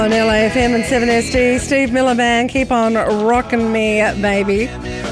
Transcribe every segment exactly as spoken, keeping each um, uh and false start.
On L A F M and seven S D, Steve Miller Band, keep on rocking me, baby.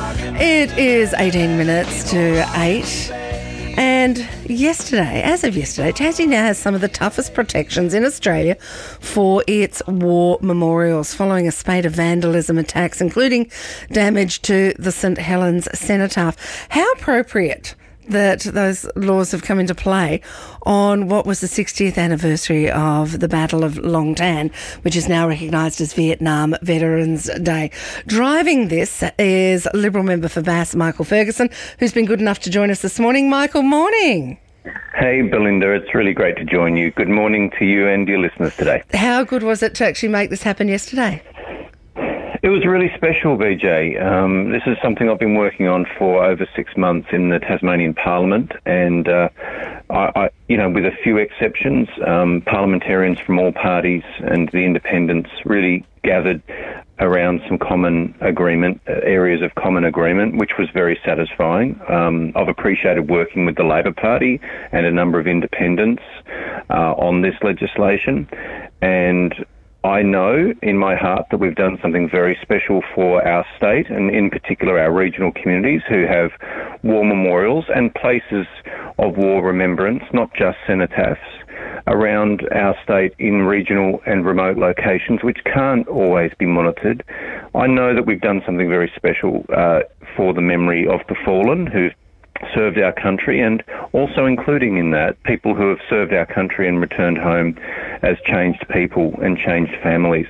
It is eighteen minutes to eight. And yesterday, as of yesterday, Tassie now has some of the toughest protections in Australia for its war memorials following a spate of vandalism attacks, including damage to the St Helens Cenotaph. How appropriate that those laws have come into play on what was the sixtieth anniversary of the Battle of Long Tan, which is now recognised as Vietnam Veterans Day. Driving this is Liberal member for Bass, Michael Ferguson, who's been good enough to join us this morning. Michael, morning. Hey, Belinda, it's really great to join you. Good morning to you and your listeners today. How good was it to actually make this happen yesterday? It was really special, B J. Um, this is something I've been working on for over six months in the Tasmanian Parliament, and uh, I, I, you know, with a few exceptions, um, parliamentarians from all parties and the independents really gathered around some common agreement, uh, areas of common agreement, which was very satisfying. Um, I've appreciated working with the Labor Party and a number of independents uh, on this legislation, and I know in my heart that we've done something very special for our state, and in particular our regional communities who have war memorials and places of war remembrance, not just cenotaphs, around our state in regional and remote locations which can't always be monitored. I know that we've done something very special uh, for the memory of the fallen who've served our country, and also including in that people who have served our country and returned home as changed people and changed families.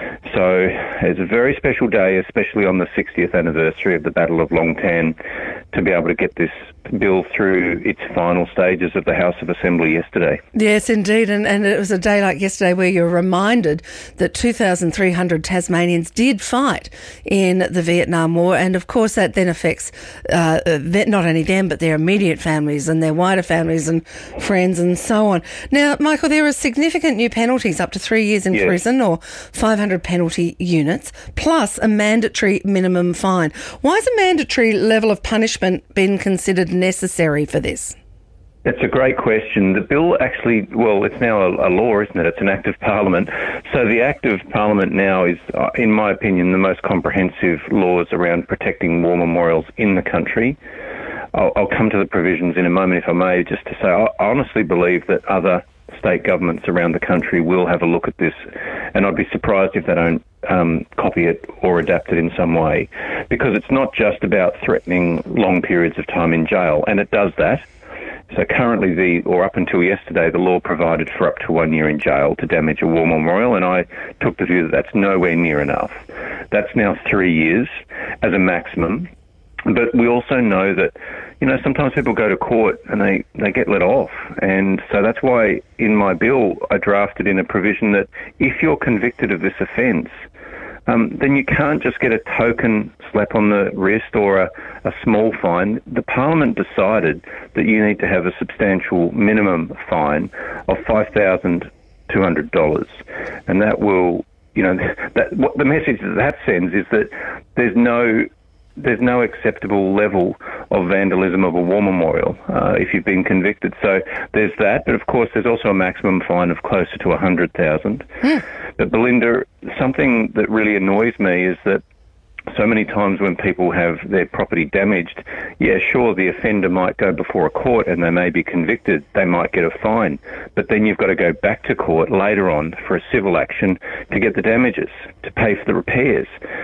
So it's a very special day, especially on the sixtieth anniversary of the Battle of Long Tan, to be able to get this bill through its final stages of the House of Assembly yesterday. Yes, indeed, and, and it was a day like yesterday where you're reminded that two thousand three hundred Tasmanians did fight in the Vietnam War, and of course that then affects uh, not only them but their immediate families and their wider families and friends and so on. Now, Michael, there are significant new penalties, up to three years in yes. prison or five hundred penalty units, plus a mandatory minimum fine. Why has a mandatory level of punishment been considered necessary for this? That's a great question. The bill actually, well, it's now a, a law, isn't it? It's an Act of Parliament. So the Act of Parliament now is, uh, in my opinion, the most comprehensive laws around protecting war memorials in the country. I'll, I'll come to the provisions in a moment, if I may, just to say I honestly believe that other state governments around the country will have a look at this, and I'd be surprised if they don't um, copy it or adapt it in some way, because it's not just about threatening long periods of time in jail, and it does that. So currently, the or up until yesterday, the law provided for up to one year in jail to damage a war memorial, and I took the view that that's nowhere near enough. That's now three years as a maximum. But we also know that, you know, sometimes people go to court and they, they get let off. And so that's why in my bill I drafted in a provision that if you're convicted of this offence, um, then you can't just get a token slap on the wrist or a, a small fine. The Parliament decided that you need to have a substantial minimum fine of five thousand two hundred dollars. And that will, you know, that what the message that that sends is that there's no... there's no acceptable level of vandalism of a war memorial uh, if you've been convicted. So there's that, but of course there's also a maximum fine of closer to one hundred thousand dollars. Mm. But Belinda, something that really annoys me is that so many times when people have their property damaged, yeah, sure, the offender might go before a court and they may be convicted, they might get a fine, but then you've got to go back to court later on for a civil action to get the damages, to pay for the repairs.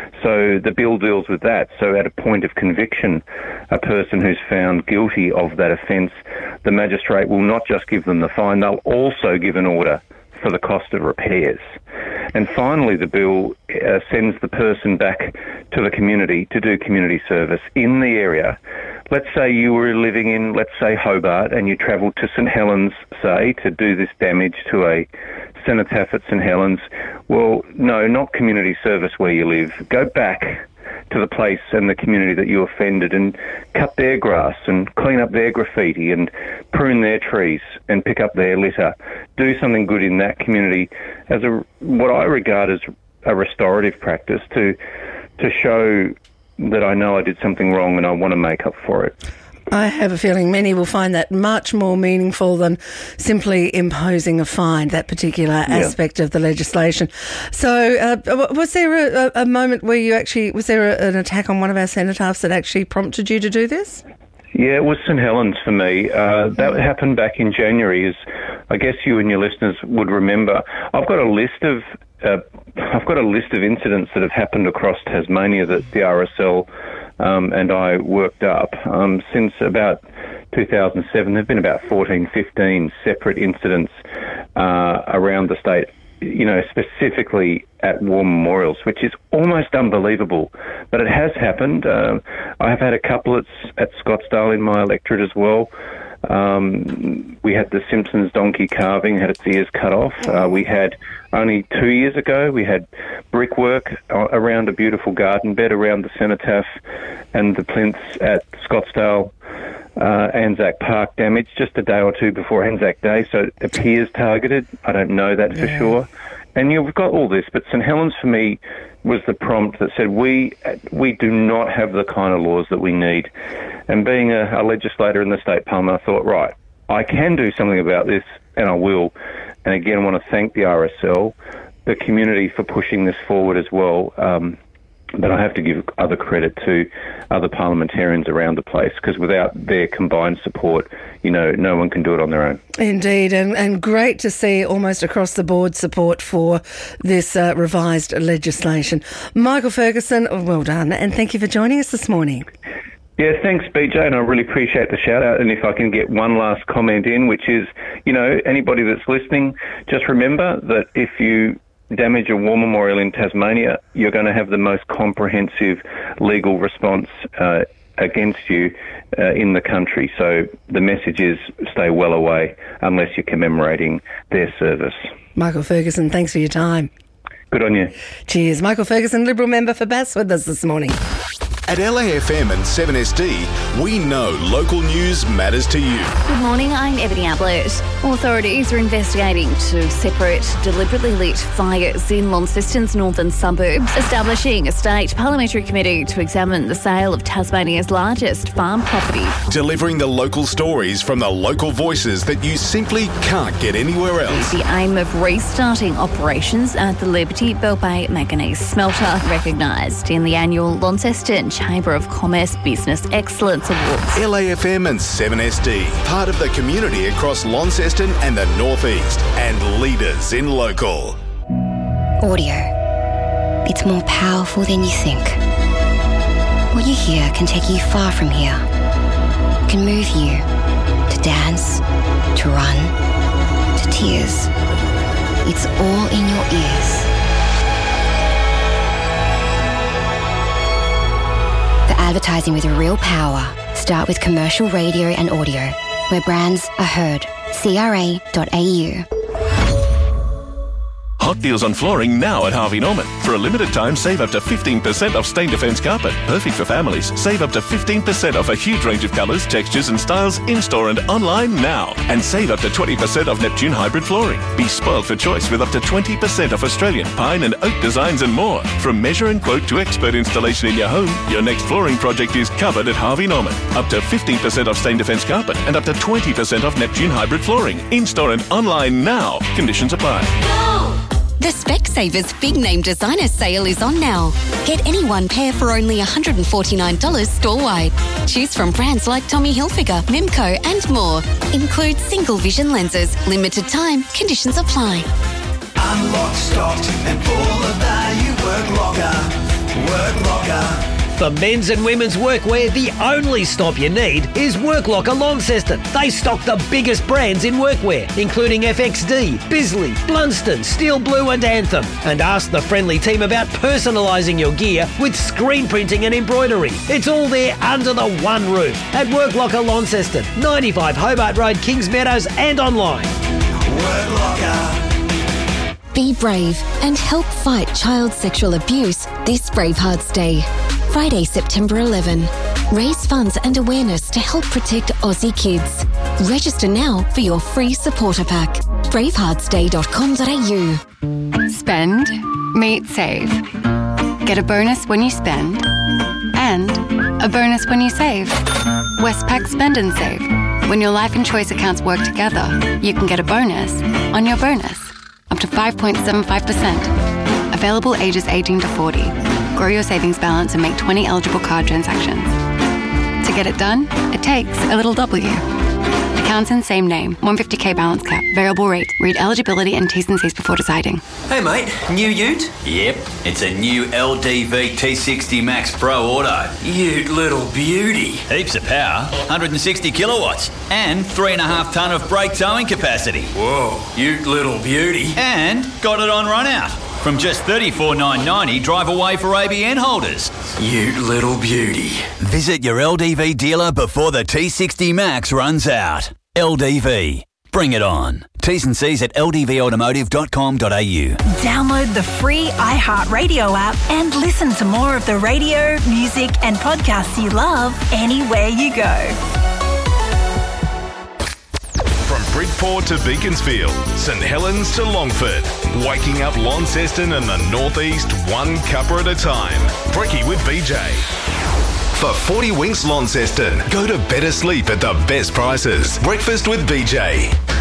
So the bill deals with that. So at a point of conviction, a person who's found guilty of that offence, the magistrate will not just give them the fine, they'll also give an order for the cost of repairs. And finally, the bill uh, sends the person back to the community to do community service in the area. Let's say you were living in, let's say, Hobart, and you travelled to St Helens, say, to do this damage to a cenotaph at St Helens. Well, no, not community service where you live. Go back to the place and the community that you offended and cut their grass and clean up their graffiti and prune their trees and pick up their litter. Do something good in that community as a what I regard as a restorative practice to to show that I know I did something wrong and I want to make up for it. I have a feeling many will find that much more meaningful than simply imposing a fine, that particular yeah. aspect of the legislation. So uh, was there a, a moment where you actually, was there a, an attack on one of our cenotaphs that actually prompted you to do this? Yeah, it was St Helens for me. Uh, that happened back in January, as I guess you and your listeners would remember. I've got a list of uh, I've got a list of incidents that have happened across Tasmania that the R S L um, and I worked up. Um, since about two thousand seven, there have been about fourteen, fifteen separate incidents uh, around the state, you know, specifically at war memorials, which is almost unbelievable. But it has happened. Uh, I have had a couple at, at Scottsdale in my electorate as well. Um, we had the Simpsons donkey carving, had its ears cut off. Uh, we had, only two years ago, we had brickwork around a beautiful garden bed around the cenotaph and the plinths at Scottsdale. Uh, Anzac Park damage just a day or two before Anzac Day, so it appears targeted. I don't know that for yeah. sure. And you've got all this, but St Helens for me was the prompt that said we we do not have the kind of laws that we need. And being a, a legislator in the state parliament, I thought, right, I can do something about this, and I will. And again, I want to thank the R S L, the community for pushing this forward as well. Um, But I have to give other credit to other parliamentarians around the place, because without their combined support, you know, no one can do it on their own. Indeed, and, and great to see almost across the board support for this uh, revised legislation. Michael Ferguson, well done, and thank you for joining us this morning. Yeah, thanks, B J, and I really appreciate the shout-out. And if I can get one last comment in, which is, you know, anybody that's listening, just remember that if you damage a war memorial in Tasmania, you're going to have the most comprehensive legal response uh, against you uh, in the country. So the message is stay well away unless you're commemorating their service. Michael Ferguson, thanks for your time. Good on you. Cheers. Michael Ferguson, Liberal member for Bass, with us this morning. At L A F M and seven S D, we know local news matters to you. Good morning, I'm Ebony Ablett. Authorities are investigating two separate, deliberately lit fires in Launceston's northern suburbs, establishing a state parliamentary committee to examine the sale of Tasmania's largest farm property. Delivering the local stories from the local voices that you simply can't get anywhere else. The aim of restarting operations at the Liberty Bell Bay Manganese Smelter, recognised in the annual Launceston Chamber of Commerce Business Excellence Awards. L A F M and seven S D, part of the community across Launceston and the North East, and leaders in local. Audio. It's more powerful than you think. What you hear can take you far from here. It can move you to dance, to run, to tears. It's all in your ears. The advertising with real power. Start with commercial radio and audio, where brands are heard. C R A dot A U. Hot deals on flooring now at Harvey Norman. For a limited time, save up to fifteen percent off Stain Defence carpet. Perfect for families. Save up to fifteen percent off a huge range of colours, textures and styles in-store and online now. And save up to twenty percent off Neptune hybrid flooring. Be spoiled for choice with up to twenty percent off Australian, pine and oak designs and more. From measure and quote to expert installation in your home, your next flooring project is covered at Harvey Norman. Up to fifteen percent off Stain Defence carpet and up to twenty percent off Neptune hybrid flooring. In-store and online now. Conditions apply. Go! The Specsavers Big Name Designer Sale is on now. Get any one pair for only one hundred forty-nine dollars store-wide. Choose from brands like Tommy Hilfiger, Mimco and more. Include single vision lenses. Limited time. Conditions apply. Unlock, stocked and full of value. Work longer. Work longer. For men's and women's workwear, the only stop you need is Work Locker Launceston. They stock the biggest brands in workwear, including F X D, Bisley, Blunston, Steel Blue and Anthem. And ask the friendly team about personalising your gear with screen printing and embroidery. It's all there under the one roof at Work Locker Launceston, ninety-five Hobart Road, Kings Meadows and online. Work Locker. Be brave and help fight child sexual abuse this Bravehearts Day. Friday, September eleventh. Raise funds and awareness to help protect Aussie kids. Register now for your free supporter pack. bravehearts day dot com dot a u. Spend, meet, save. Get a bonus when you spend and A bonus when you save. Westpac Spend and Save. When your life and choice accounts work together, you can get a bonus on your bonus. Up to five point seven five percent. Available ages eighteen to forty. Grow your savings balance and make twenty eligible card transactions. To get it done, it takes a little W. Accounts in same name. one hundred fifty k balance cap. Variable rate. Read eligibility and T's and C's before deciding. Hey mate, new ute? Yep, it's a new L D V T sixty Max Pro Auto. Ute little beauty. Heaps of power, one hundred sixty kilowatts, and three and a half tonne of brake towing capacity. Whoa, ute little beauty. And got it on run out. From just thirty-four thousand nine hundred ninety dollars, drive away for A B N holders. Ute little beauty. Visit your L D V dealer before the T sixty Max runs out. L D V. Bring it on. T's and C's at l d v automotive dot com dot a u. Download the free iHeartRadio app and listen to more of the radio, music and podcasts you love anywhere you go. From Bridport to Beaconsfield, St Helens to Longford, waking up Launceston and the Northeast one cuppa at a time. Brekkie with B J. For forty Winks Launceston, go to better sleep at the best prices. Breakfast with B J.